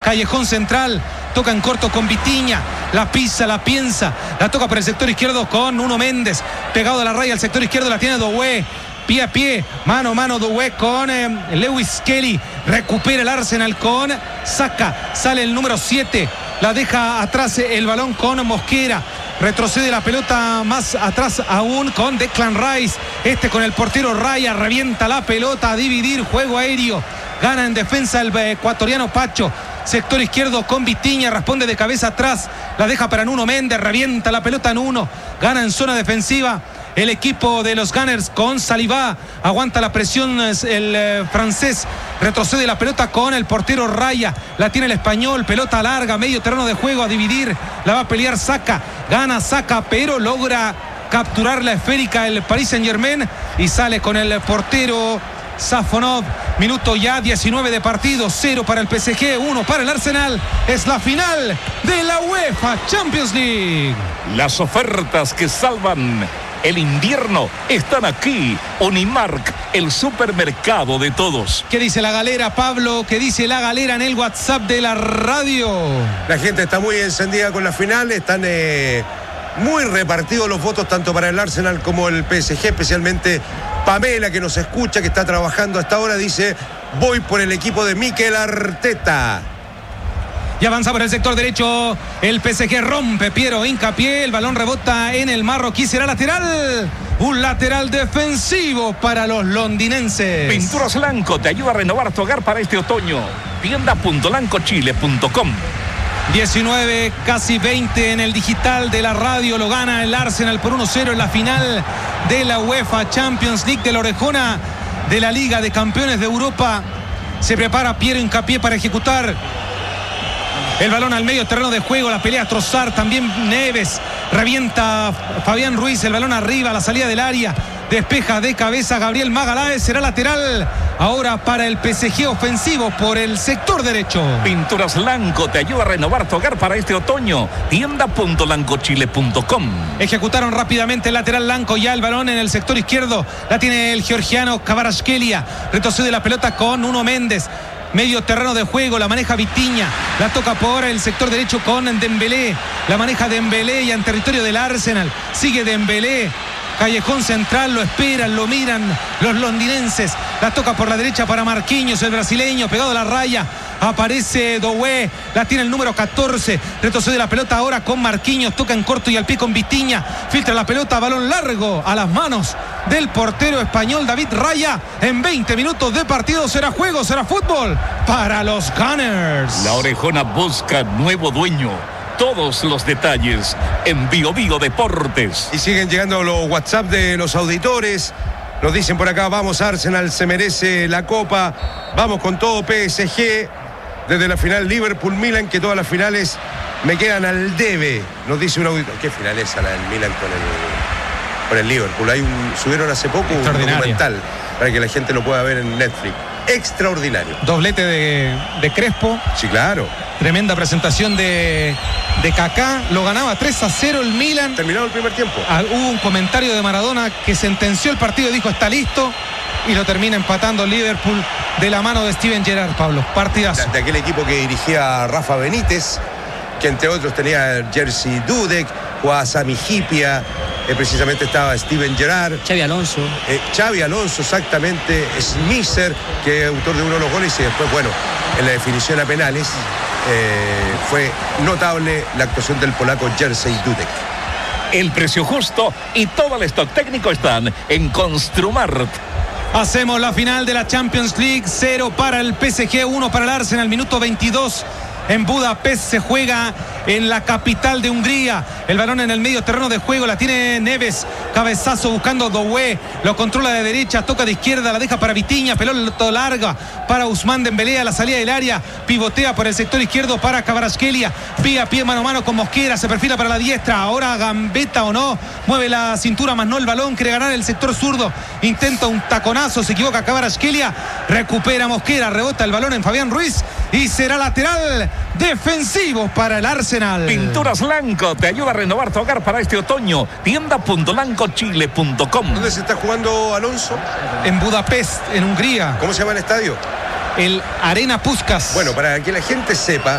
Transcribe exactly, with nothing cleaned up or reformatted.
Callejón central, toca en corto con Vitinha, la pisa, la piensa, la toca por el sector izquierdo con Nuno Méndez, pegado a la raya al sector izquierdo, la tiene Doué, pie a pie, mano a mano Doué con eh, Lewis Kelly, recupera el Arsenal con Saka, sale el número siete, la deja atrás el balón con Mosquera, retrocede la pelota más atrás aún con Declan Rice, este con el portero Raya, revienta la pelota a dividir, juego aéreo, gana en defensa el ecuatoriano Pacho, sector izquierdo con Vitinha, responde de cabeza atrás, la deja para Nuno Méndez, revienta la pelota Nuno, gana en zona defensiva el equipo de los Gunners con Saliba, aguanta la presión el eh, francés, retrocede la pelota con el portero Raya, la tiene el español, pelota larga, medio terreno de juego a dividir, la va a pelear Saka, gana Saka, pero logra capturar la esférica el Paris Saint-Germain y sale con el portero Safonov. Minuto ya diecinueve de partido, cero para el P S G, uno para el Arsenal. Es la final de la UEFA Champions League. Las ofertas que salvan el invierno están aquí. Unimark, el supermercado de todos. ¿Qué dice la galera, Pablo? ¿Qué dice la galera en el WhatsApp de la radio? La gente está muy encendida con la final, están eh, muy repartidos los votos tanto para el Arsenal como el P S G, especialmente Pamela, que nos escucha, que está trabajando hasta ahora, dice: voy por el equipo de Mikel Arteta. Y avanza por el sector derecho el P S G, rompe Piero hincapié, el balón rebota en el marroquí, será lateral, un lateral defensivo para los londinenses. Pinturas Lanco te ayuda a renovar tu hogar para este otoño. tienda punto lanco chile punto com. diecinueve, casi veinte en el digital de la radio, lo gana el Arsenal por uno cero en la final de la UEFA Champions League de la orejona de la Liga de Campeones de Europa. Se prepara Piero hincapié para ejecutar el balón al medio terreno de juego, la pelea Trossard, también Neves, revienta Fabián Ruiz, el balón arriba, la salida del área, despeja de cabeza Gabriel Magaláes, será lateral ahora para el P S G, ofensivo por el sector derecho. Pinturas Lanco te ayuda a renovar tu hogar para este otoño. tienda punto lanco chile punto com. Ejecutaron rápidamente el lateral Lanco, ya el balón en el sector izquierdo, la tiene el georgiano Kvaratskhelia, retrocede la pelota con Nuno Méndez. Medio terreno de juego, la maneja Vitinha, la toca por el sector derecho con Dembélé, la maneja Dembélé y en territorio del Arsenal, sigue Dembélé, callejón central, lo esperan, lo miran los londinenses, la toca por la derecha para Marquinhos, el brasileño, pegado a la raya, aparece Doué, la tiene el número catorce, retrocede la pelota ahora con Marquinhos, toca en corto y al pie con Vitinha, filtra la pelota, balón largo a las manos del portero español David Raya. En veinte minutos de partido será juego, será fútbol para los Gunners. La orejona busca nuevo dueño. Todos los detalles en Bio Bio Deportes. Y siguen llegando los WhatsApp de los auditores. Nos dicen por acá: vamos Arsenal, se merece la copa. Vamos con todo P S G. Desde la final Liverpool-Milan, que todas las finales me quedan al debe. Nos dice un auditor. ¿Qué final es la del Milan con el, con el Liverpool? Hay un, subieron hace poco un documental para que la gente lo pueda ver en Netflix. Extraordinario. Doblete de, de Crespo. Sí, claro. Tremenda presentación de, de Kaká. Lo ganaba tres a cero el Milan. Terminado el primer tiempo. Ah, hubo un comentario de Maradona que sentenció el partido, dijo está listo, y lo termina empatando Liverpool de la mano de Steven Gerrard, Pablo. Partidazo. De, de aquel equipo que dirigía Rafa Benítez, que entre otros tenía Jerzy Dudek, jugaba Sami Hyypiä, eh, precisamente estaba Steven Gerrard, Xabi Alonso, eh, Xabi Alonso, exactamente, Smisser, que es autor de uno de los goles, y después, bueno, en la definición a penales eh, fue notable la actuación del polaco Jerzy Dudek. El precio justo y todo el stock técnico están en Construmart. Hacemos la final de la Champions League, cero para el P S G, uno para el Arsenal, minuto veintidós. En Budapest se juega en la capital de Hungría. El balón en el medio terreno de juego, la tiene Neves, cabezazo buscando Doué, lo controla de derecha, toca de izquierda, la deja para Vitinha, pelota larga para Ousmane Dembélé a la salida del área, pivotea por el sector izquierdo para Kvaratskhelia, pie a pie, mano a mano con Mosquera, se perfila para la diestra, ahora gambeta o no, mueve la cintura más no el balón, quiere ganar el sector zurdo, intenta un taconazo, se equivoca Kvaratskhelia, recupera Mosquera, rebota el balón en Fabián Ruiz y será lateral defensivo para el Arsenal. Pinturas Lanco te ayuda a renovar tu hogar para este otoño. tienda punto lanco chile punto com. ¿Dónde se está jugando Alonso? En Budapest, en Hungría. ¿Cómo se llama el estadio? El Arena Puskás. Bueno, para que la gente sepa,